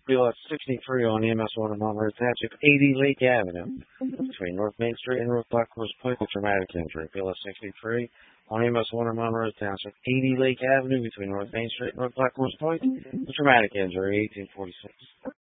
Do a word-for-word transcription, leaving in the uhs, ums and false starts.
B L S sixty-three on E M S one in Monroe Township, eighty Lake Avenue, between North Main Street and North Black Horse Point, with traumatic injury. B L S sixty-three on E M S one in Monroe Township, eighty Lake Avenue, between North Main Street and North Black Horse Point, with traumatic injury, eighteen forty-six.